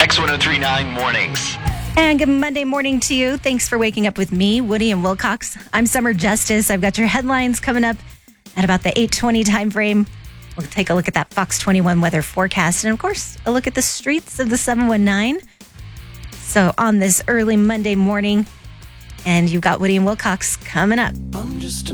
X1039 Mornings. And good Monday morning to you. Thanks for waking up with me, Woody and Wilcox. I'm Summer Justice. I've got your headlines coming up at about the 8:20 time frame. We'll take a look at that Fox 21 weather forecast. And of course, a look at the streets of the 719. So on this early Monday morning, and you've got Woody and Wilcox coming up. I'm just a